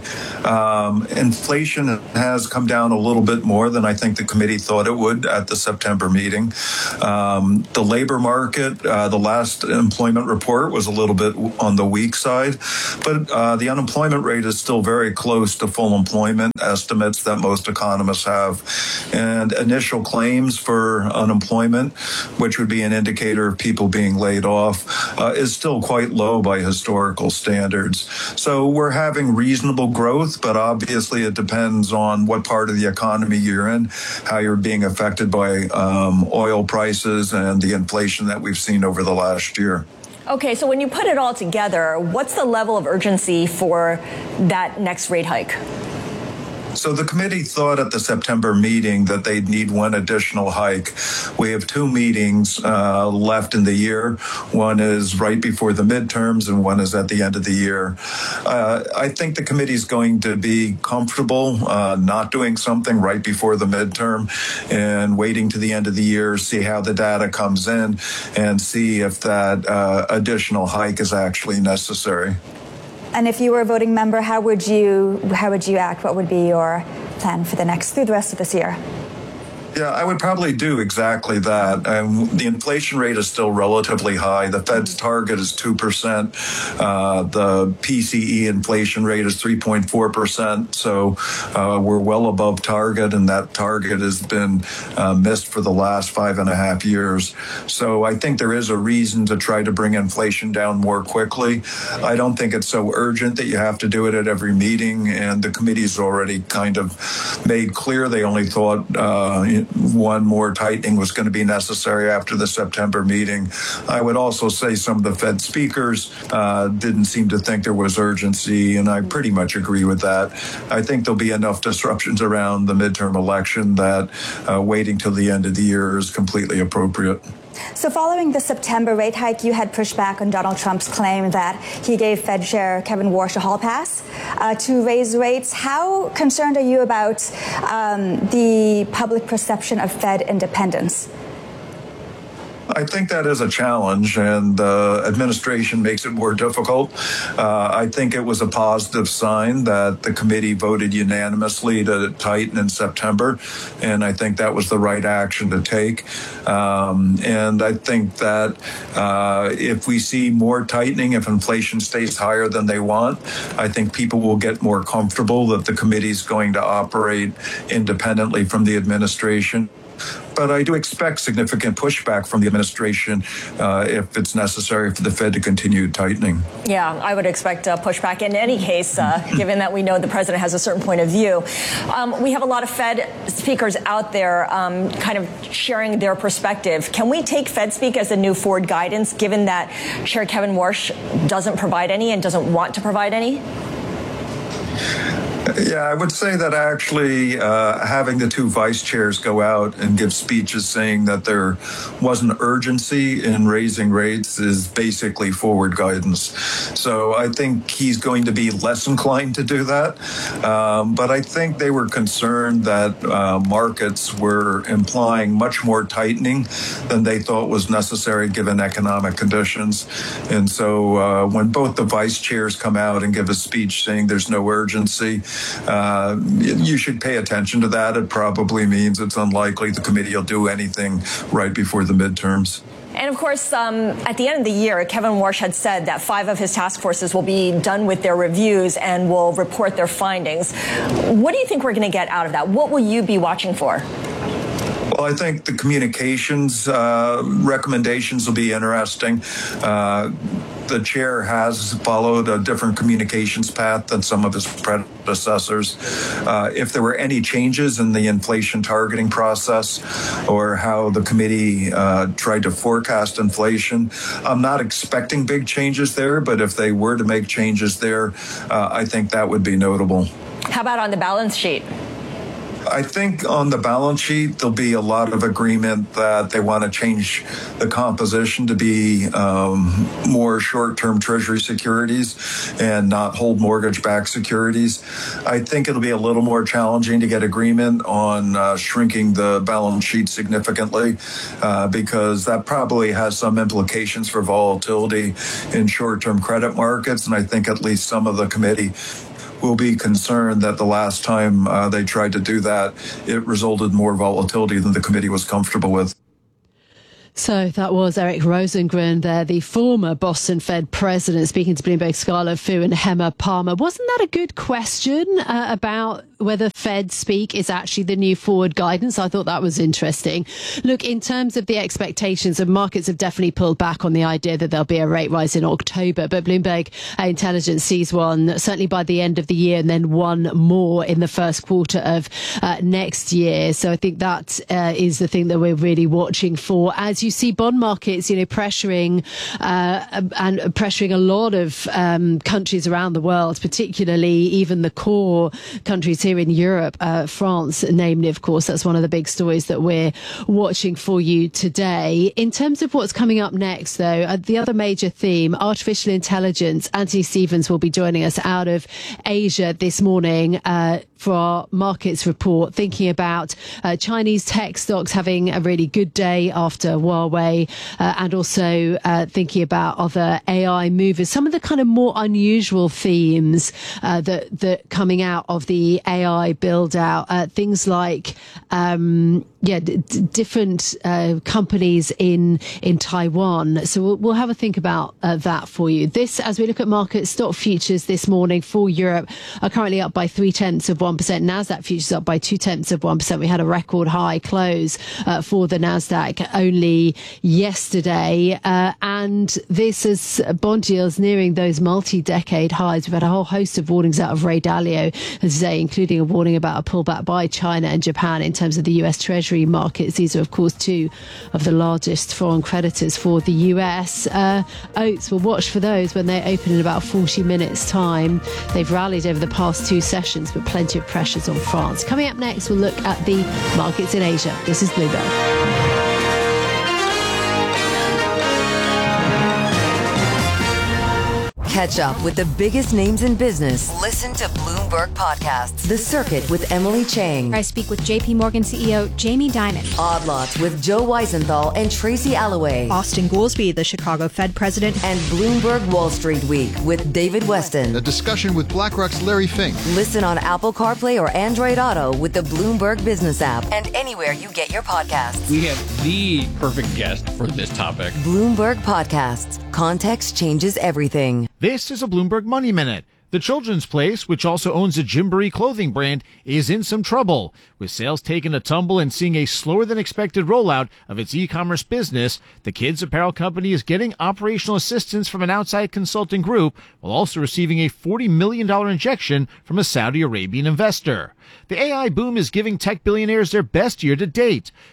Inflation has come down a little bit more than I think the committee thought it would at the September meeting. The labor market, the last employment report was a little bit on the weak side, but the unemployment rate is still very close to full employment estimates that most economists have. And initial claims for unemployment, which would be an indicator of people being laid off, is still quite low by historical standards. So we're having reasonable growth, but obviously it depends on what part of the economy you're in, how you're being affected by oil prices and the inflation that we've seen over the last year. Okay, so when you put it all together, what's the level of urgency for that next rate hike? So the committee thought at the September meeting that they'd need one additional hike. We have two meetings left in the year. One is right before the midterms and one is at the end of the year. I think the committee is going to be comfortable not doing something right before the midterm and waiting to the end of the year, see how the data comes in and see if that additional hike is actually necessary. And if you were a voting member, how would you act? What would be your plan for through the rest of this year? Yeah, I would probably do exactly that. The inflation rate is still relatively high. The Fed's target is 2%. The PCE inflation rate is 3.4%. So we're well above target, and that target has been missed for the last 5.5 years. So I think there is a reason to try to bring inflation down more quickly. I don't think it's so urgent that you have to do it at every meeting, and the committee's already kind of made clear they only thought one more tightening was going to be necessary after the September meeting. I would also say some of the Fed speakers didn't seem to think there was urgency, and I pretty much agree with that. I think there'll be enough disruptions around the midterm election that waiting till the end of the year is completely appropriate. So following the September rate hike, you had pushed back on Donald Trump's claim that he gave Fed Chair Kevin Warsh a hall pass to raise rates. How concerned are you about the public perception of Fed independence? I think that is a challenge, and the administration makes it more difficult. I think it was a positive sign that the committee voted unanimously to tighten in September, and I think that was the right action to take. And I think that if we see more tightening, if inflation stays higher than they want, I think people will get more comfortable that the committee is going to operate independently from the administration. But I do expect significant pushback from the administration if it's necessary for the Fed to continue tightening. Yeah, I would expect pushback in any case, given that we know the president has a certain point of view. We have a lot of Fed speakers out there kind of sharing their perspective. Can we take Fed speak as a new forward guidance, given that Chair Kevin Warsh doesn't provide any and doesn't want to provide any? Yeah, I would say that actually having the two vice chairs go out and give speeches saying that there wasn't urgency in raising rates is basically forward guidance. So I think he's going to be less inclined to do that. But I think they were concerned that markets were implying much more tightening than they thought was necessary given economic conditions. And so when both the vice chairs come out and give a speech saying there's no urgency, you should pay attention to that. It probably means it's unlikely the committee will do anything right before the midterms. And of course, at the end of the year, Kevin Warsh had said that 5 of his task forces will be done with their reviews and will report their findings. What do you think we're going to get out of that? What will you be watching for? Well, I think the communications recommendations will be interesting. The chair has followed a different communications path than some of his predecessors. If there were any changes in the inflation targeting process or how the committee tried to forecast inflation, I'm not expecting big changes there, but if they were to make changes there, I think that would be notable. How about on the balance sheet? I think on the balance sheet, there'll be a lot of agreement that they want to change the composition to be more short-term Treasury securities and not hold mortgage-backed securities. I think it'll be a little more challenging to get agreement on shrinking the balance sheet significantly because that probably has some implications for volatility in short-term credit markets. And I think at least some of the committee will be concerned that the last time they tried to do that, it resulted in more volatility than the committee was comfortable with. So that was Eric Rosengren there, the former Boston Fed president, speaking to Bloomberg's Scarlett Fu and Hema Palmer. Wasn't that a good question about whether Fed speak is actually the new forward guidance? I thought that was interesting. Look, in terms of the expectations, the markets have definitely pulled back on the idea that there'll be a rate rise in October, but Bloomberg Intelligence sees one certainly by the end of the year and then one more in the first quarter of next year. So I think that is the thing that we're really watching for. As you see bond markets, pressuring and pressuring a lot of countries around the world, particularly even the core countries here in Europe, France, namely, of course, that's one of the big stories that we're watching for you today. In terms of what's coming up next, though, the other major theme, artificial intelligence. Anthony Stevens will be joining us out of Asia this morning for our markets report, thinking about Chinese tech stocks having a really good day after Huawei, and also thinking about other AI movers, some of the kind of more unusual themes that coming out of the AI build out, things like different companies in Taiwan. So we'll have a think about that for you. This, as we look at market stock futures this morning for Europe, are currently up by 0.3%. Nasdaq futures up by 0.2%. We had a record high close for the Nasdaq only yesterday, and this is bond yields nearing those multi-decade highs. We've had a whole host of warnings out of Ray Dalio today, including a warning about a pullback by China and Japan in terms of the US Treasury markets. These are, of course, two of the largest foreign creditors for the US. Oats, will watch for those when they open in about 40 minutes' time. They've rallied over the past two sessions, but plenty of pressures on France. Coming up next, we'll look at the markets in Asia. This is Bloomberg. Catch up with the biggest names in business. Listen to Bloomberg Podcasts. The Circuit with Emily Chang. I speak with JP Morgan CEO Jamie Dimon. Odd Lots with Joe Weisenthal and Tracy Alloway. Austin Goolsbee, the Chicago Fed president. And Bloomberg Wall Street Week with David Weston. A discussion with BlackRock's Larry Fink. Listen on Apple CarPlay or Android Auto with the Bloomberg Business app and anywhere you get your podcasts. We have the perfect guest for this topic. Bloomberg Podcasts. Context changes everything. This is a Bloomberg Money Minute. The Children's Place, which also owns a Gymboree clothing brand, is in some trouble. With sales taking a tumble and seeing a slower than expected rollout of its e-commerce business, the kids apparel company is getting operational assistance from an outside consulting group while also receiving a $40 million injection from a Saudi Arabian investor. The AI boom is giving tech billionaires their best year to date.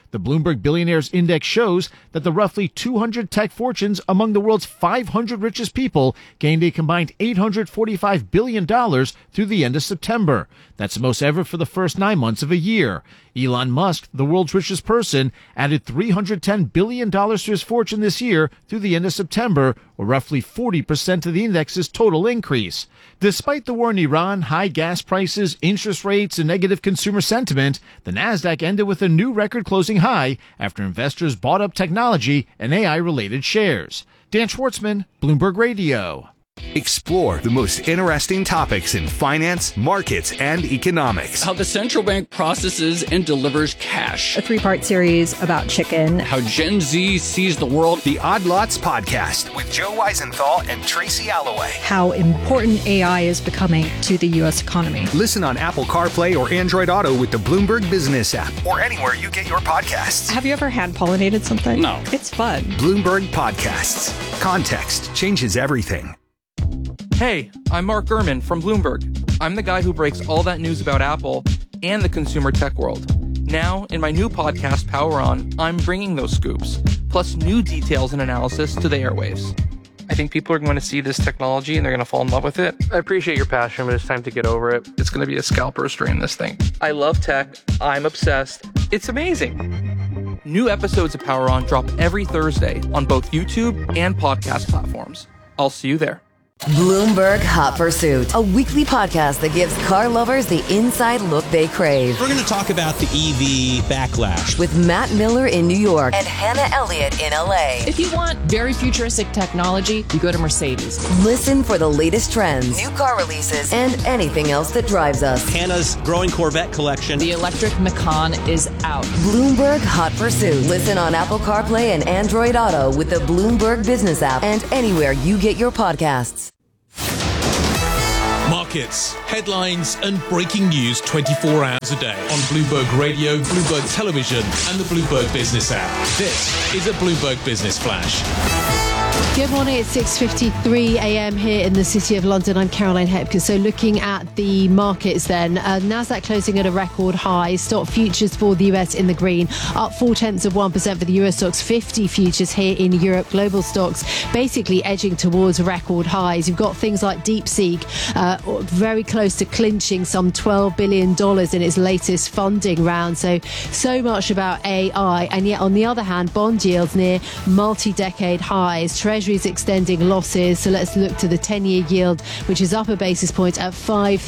The Bloomberg Billionaires Index shows that the roughly 200 tech fortunes among the world's 500 richest people gained a combined $845 billion through the end of September. That's the most ever for the first 9 months of a year. Elon Musk, the world's richest person, added $310 billion to his fortune this year through the end of September, or roughly 40% of the index's total increase. Despite the war in Iran, high gas prices, interest rates, and negative consumer sentiment, the Nasdaq ended with a new record closing high after investors bought up technology and AI-related shares. Dan Schwartzman, Bloomberg Radio. Explore the most interesting topics in finance, markets, and economics. How the central bank processes and delivers cash. A 3-part series about chicken. How Gen Z sees the world. The Odd Lots Podcast with Joe Weisenthal and Tracy Alloway. How important AI is becoming to the U.S. economy. Listen on Apple CarPlay or Android Auto with the Bloomberg Business app or anywhere you get your podcasts. Have you ever hand-pollinated something? No. It's fun. Bloomberg Podcasts. Context changes everything. Hey, I'm Mark Gurman from Bloomberg. I'm the guy who breaks all that news about Apple and the consumer tech world. Now, in my new podcast, Power On, I'm bringing those scoops, plus new details and analysis to the airwaves. I think people are going to see this technology and they're going to fall in love with it. I appreciate your passion, but it's time to get over it. It's going to be a scalp burster in this thing. I love tech. I'm obsessed. It's amazing. New episodes of Power On drop every Thursday on both YouTube and podcast platforms. I'll see you there. Bloomberg Hot Pursuit, a weekly podcast that gives car lovers the inside look they crave. We're going to talk about the EV backlash with Matt Miller in New York and Hannah Elliott in LA. If you want very futuristic technology, you go to Mercedes. Listen for the latest trends, new car releases, and anything else that drives us. Hannah's growing Corvette collection. The electric Macan is out. Bloomberg Hot Pursuit. Listen on Apple CarPlay and Android Auto with the Bloomberg Business app and anywhere you get your podcasts. Markets, headlines, and breaking news 24 hours a day on Bloomberg Radio, Bloomberg Television, and the Bloomberg Business app. This is a Bloomberg Business Flash. Good morning, it's 6:53 a.m. here in the City of London. I'm Caroline Hepker. So looking at the markets then, Nasdaq closing at a record high. Stock futures for the US in the green, up 0.4% for the Euro Stoxx 50 futures here in Europe. Global stocks basically edging towards record highs. You've got things like DeepSeek very close to clinching some $12 billion in its latest funding round. So much about AI. And yet on the other hand, bond yields near multi-decade highs. Treasuries extending losses. So let's look to the 10-year yield, which is up a basis point at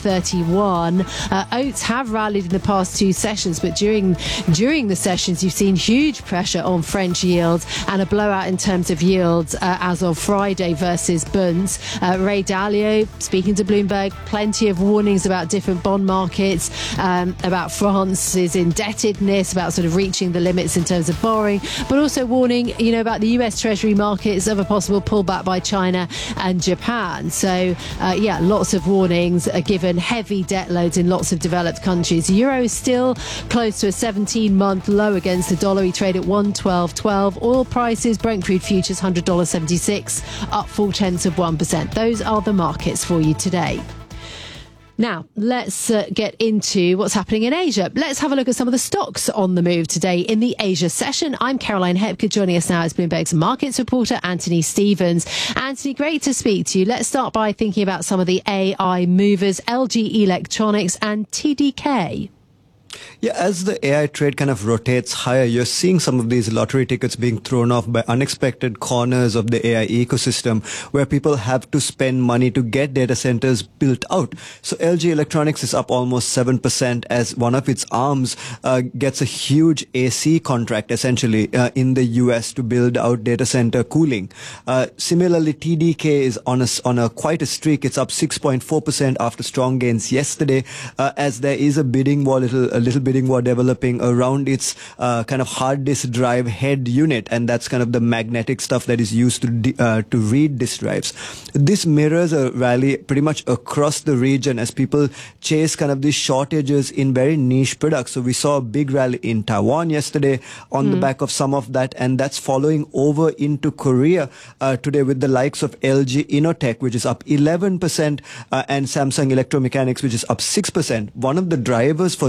5.31. Oats have rallied in the past two sessions, but during the sessions, you've seen huge pressure on French yields and a blowout in terms of yields as of Friday versus Bunds. Ray Dalio, speaking to Bloomberg, plenty of warnings about different bond markets, about France's indebtedness, about sort of reaching the limits in terms of borrowing, but also warning, about the US Treasury markets of a possible pullback by China and Japan. So, lots of warnings given heavy debt loads in lots of developed countries. The euro is still close to a 17-month low against the dollar. We trade at 112.12. Oil prices, Brent crude futures, $100.76, up 0.4%. Those are the markets for you today. Now, let's get into what's happening in Asia. Let's have a look at some of the stocks on the move today in the Asia session. I'm Caroline Hepker. Joining us now is Bloomberg's markets reporter, Anthony Stevens. Anthony, great to speak to you. Let's start by thinking about some of the AI movers, LG Electronics and TDK. Yeah, as the AI trade kind of rotates higher, you're seeing some of these lottery tickets being thrown off by unexpected corners of the AI ecosystem where people have to spend money to get data centers built out. So LG Electronics is up almost 7% as one of its arms gets a huge AC contract essentially in the US to build out data center cooling. Similarly, TDK is on a quite a streak. It's up 6.4% after strong gains yesterday as there is a bidding war, a little bidding war developing around its kind of hard disk drive head unit, and that's kind of the magnetic stuff that is used to read disk drives. This mirrors a rally pretty much across the region as people chase kind of these shortages in very niche products. So we saw a big rally in Taiwan yesterday on the back of some of that, and that's following over into Korea today with the likes of LG Innotek, which is up 11%, and Samsung Electromechanics, which is up 6%. One of the drivers for this is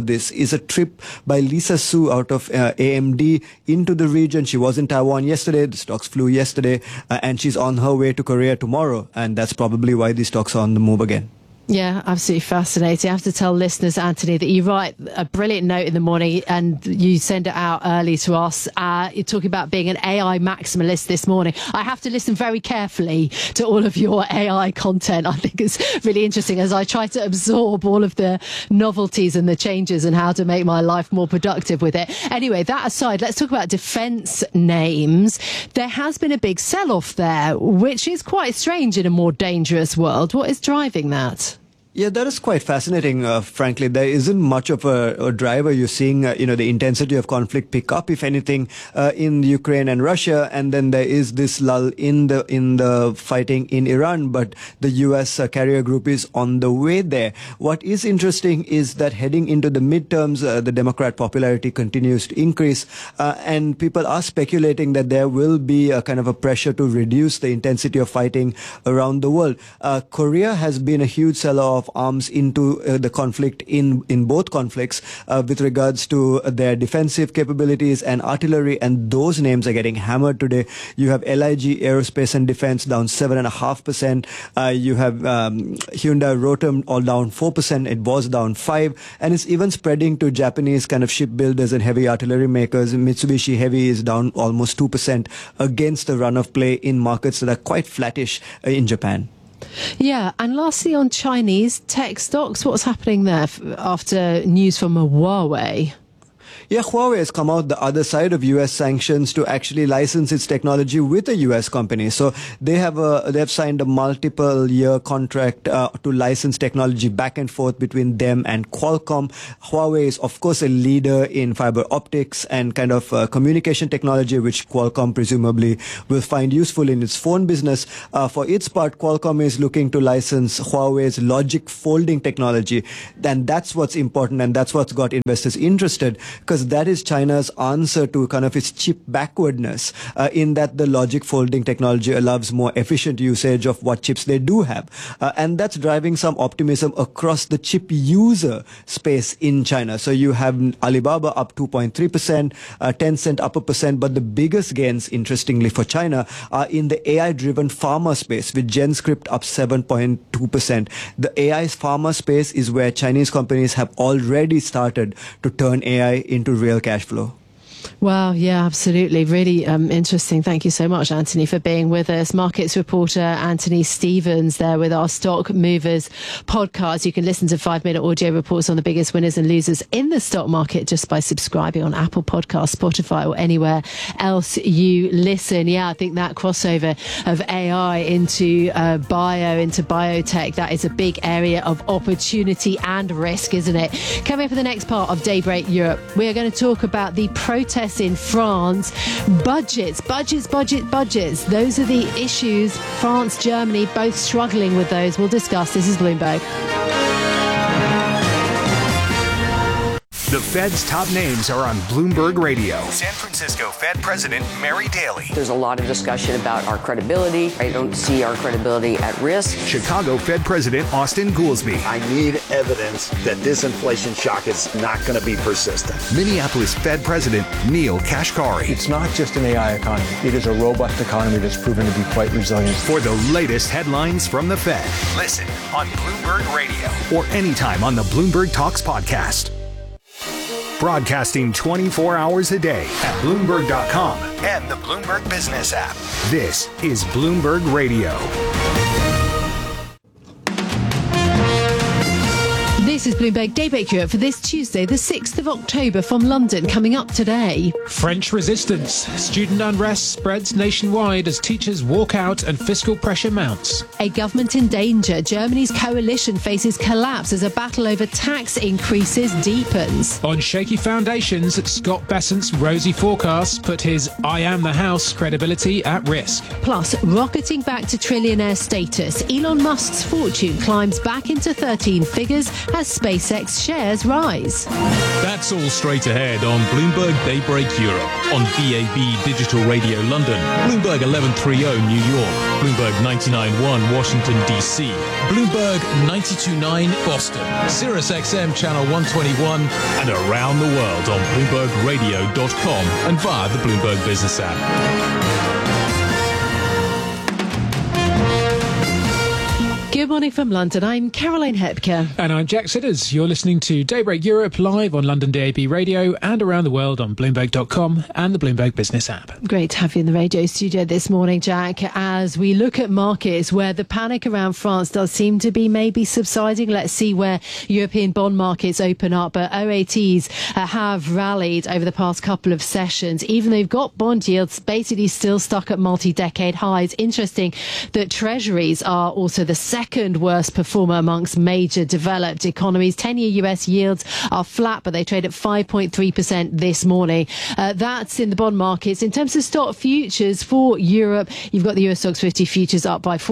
is a trip by Lisa Su out of AMD into the region. She was in Taiwan yesterday. The stocks flew yesterday, and she's on her way to Korea tomorrow. And that's probably why these stocks are on the move again. Yeah, absolutely fascinating. I have to tell listeners, Anthony, that you write a brilliant note in the morning and you send it out early to us. You're talking about being an AI maximalist this morning. I have to listen very carefully to all of your AI content. I think it's really interesting as I try to absorb all of the novelties and the changes and how to make my life more productive with it. Anyway, that aside, let's talk about defence names. There has been a big sell-off there, which is quite strange in a more dangerous world. What is driving that? Yeah, that is quite fascinating, frankly. There isn't much of a driver. You're seeing, the intensity of conflict pick up, if anything, in Ukraine and Russia. And then there is this lull in the fighting in Iran. But the U.S. carrier group is on the way there. What is interesting is that heading into the midterms, the Democrat popularity continues to increase. And people are speculating that there will be a kind of a pressure to reduce the intensity of fighting around the world. Korea has been a huge seller of arms into the conflict in both conflicts with regards to their defensive capabilities and artillery, and those names are getting hammered today. You have LIG Aerospace and Defense down 7.5%. You have Hyundai Rotem all down 4%. It was down 5%, and it's even spreading to Japanese kind of shipbuilders and heavy artillery makers. Mitsubishi Heavy is down almost 2% against the run of play in markets that are quite flattish in Japan. Yeah, and lastly on Chinese tech stocks, what's happening there after news from Huawei? Yeah, Huawei has come out the other side of U.S. sanctions to actually license its technology with a U.S. company. So they have signed a multiple-year contract to license technology back and forth between them and Qualcomm. Huawei is, of course, a leader in fiber optics and kind of communication technology, which Qualcomm presumably will find useful in its phone business. For its part, Qualcomm is looking to license Huawei's logic folding technology. And that's what's important, and that's what's got investors interested, because that is China's answer to kind of its chip backwardness, in that the logic folding technology allows more efficient usage of what chips they do have. And that's driving some optimism across the chip user space in China. So you have Alibaba up 2.3%, Tencent up 1%, but the biggest gains, interestingly for China, are in the AI-driven pharma space, with GenScript up 7.2%. The AI pharma space is where Chinese companies have already started to turn AI into real cash flow. Wow, yeah, absolutely. Really interesting. Thank you so much, Anthony, for being with us. Markets reporter Anthony Stevens there with our Stock Movers podcast. You can listen to 5-minute audio reports on the biggest winners and losers in the stock market just by subscribing on Apple Podcasts, Spotify, or anywhere else you listen. Yeah, I think that crossover of AI into into biotech, that is a big area of opportunity and risk, isn't it? Coming up for the next part of Daybreak Europe, we are going to talk about the protests in France. Budgets. Those are the issues. France, Germany, both struggling with those. We'll discuss. This is Bloomberg. The Fed's top names are on Bloomberg Radio. San Francisco Fed President Mary Daly. There's a lot of discussion about our credibility. I don't see our credibility at risk. Chicago Fed President Austin Goolsbee. I need evidence that this inflation shock is not going to be persistent. Minneapolis Fed President Neil Kashkari. It's not just an AI economy. It is a robust economy that's proven to be quite resilient. For the latest headlines from the Fed, listen on Bloomberg Radio or anytime on the Bloomberg Talks podcast. Broadcasting 24 hours a day at Bloomberg.com and the Bloomberg Business app. This is Bloomberg Radio. This is Bloomberg Daybreak Europe for this Tuesday, the 6th of October from London. Coming up today, French resistance. Student unrest spreads nationwide as teachers walk out and fiscal pressure mounts. A government in danger. Germany's coalition faces collapse as a battle over tax increases deepens. On shaky foundations, Scott Bessent's rosy forecasts put his I am the house credibility at risk. Plus, rocketing back to trillionaire status, Elon Musk's fortune climbs back into 13 figures as SpaceX shares rise. That's all straight ahead on Bloomberg Daybreak Europe, on VAB Digital Radio London, Bloomberg 1130 New York, Bloomberg 99.1 Washington DC, Bloomberg 92.9 Boston, Sirius XM Channel 121, and around the world on BloombergRadio.com and via the Bloomberg Business app. Good morning from London. I'm Caroline Hepker. And I'm Jack Sidders. You're listening to Daybreak Europe live on London DAB Radio and around the world on Bloomberg.com and the Bloomberg Business app. Great to have you in the radio studio this morning, Jack, as we look at markets where the panic around France does seem to be maybe subsiding. Let's see where European bond markets open up. But OATs have rallied over the past couple of sessions, even though they've got bond yields basically still stuck at multi-decade highs. Interesting that treasuries are also the second worst performer amongst major developed economies. 10-year US yields are flat, but they trade at 5.3% this morning. That's in the bond markets. In terms of stock futures for Europe, you've got the US Stocks 50 futures up by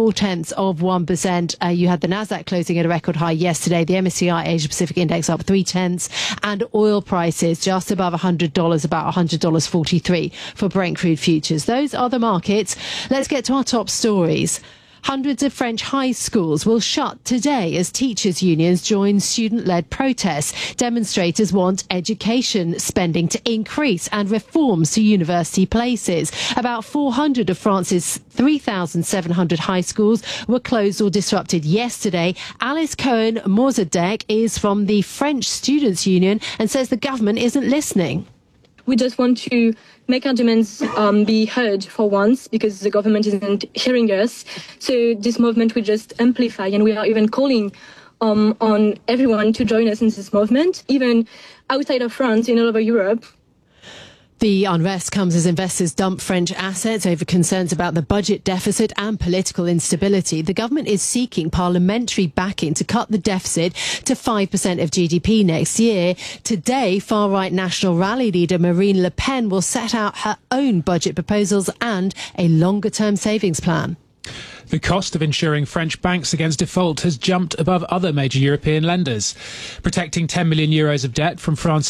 0.4%. You had the Nasdaq closing at a record high yesterday. The MSCI Asia Pacific Index up 0.3%, and oil prices just above $100, about $100.43 for Brent crude futures. Those are the markets. Let's get to our top stories. Hundreds of French high schools will shut today as teachers' unions join student-led protests. Demonstrators want education spending to increase and reforms to university places. About 400 of France's 3,700 high schools were closed or disrupted yesterday. Alice Cohen-Morzadek is from the French Students' Union and says the government isn't listening. We just want to make our demands be heard for once, because the government isn't hearing us. So this movement will just amplify, and we are even calling on everyone to join us in this movement, even outside of France, in all over Europe. The unrest comes as investors dump French assets over concerns about the budget deficit and political instability. The government is seeking parliamentary backing to cut the deficit to 5% of GDP next year. Today, far-right National Rally leader Marine Le Pen will set out her own budget proposals and a longer-term savings plan. The cost of insuring French banks against default has jumped above other major European lenders. Protecting €10 million of debt from France